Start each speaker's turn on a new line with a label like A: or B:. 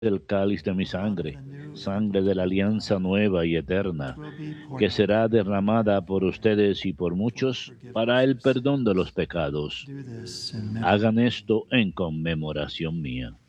A: el cáliz de mi sangre, sangre de la alianza nueva y eterna, que será derramada por ustedes y por muchos para el perdón de los pecados. Hagan esto en conmemoración mía.